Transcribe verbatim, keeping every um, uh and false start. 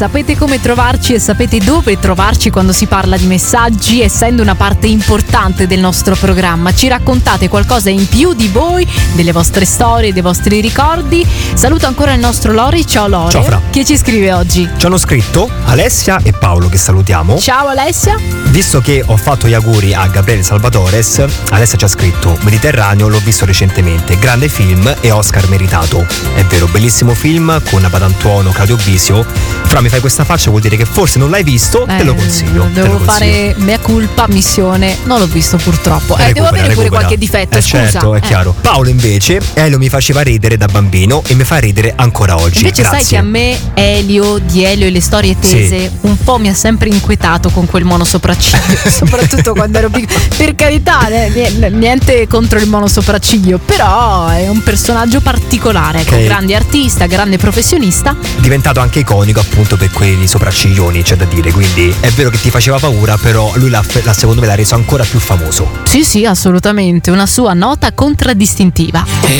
sapete come trovarci e sapete dove trovarci quando si parla di messaggi, essendo una parte importante del nostro programma. Ci raccontate qualcosa in più di voi, delle vostre storie, dei vostri ricordi. Saluto ancora il nostro Lori. Ciao Lori. Ciao Fra. Chi ci scrive oggi? Ci hanno scritto Alessia e Paolo, che salutiamo. Ciao Alessia. Visto che ho fatto gli auguri a Gabriele Salvatores, Alessia ci ha scritto: Mediterraneo l'ho visto recentemente, grande film e Oscar meritato. È vero, bellissimo film con Padantuono, Claudio Bisio. Fra, mi fai questa faccia, vuol dire che forse non l'hai visto. Eh, te lo consiglio. Devo te lo consiglio. fare mea culpa, missione. Non l'ho visto purtroppo. Eh, Recupera, devo avere pure recupera. qualche difetto. Eh, scusa. certo, è Eh. chiaro. Paolo invece, Elio mi faceva ridere da bambino e mi fa ridere ancora oggi. Invece Grazie. sai che a me Elio, di Elio e le storie tese, Sì. un po' mi ha sempre inquietato con quel monosopracciglio, soprattutto quando ero piccola. Per carità, eh, niente contro il monosopracciglio, però è un personaggio particolare, ecco, Che- grande artista, grande professionista. Diventato anche iconico appunto per quei sopracciglioni, c'è da dire. Quindi è vero che ti faceva paura, però lui l'ha, l'ha secondo me l'ha reso ancora più famoso. Sì, sì, assolutamente, una sua nota contraddistintiva. E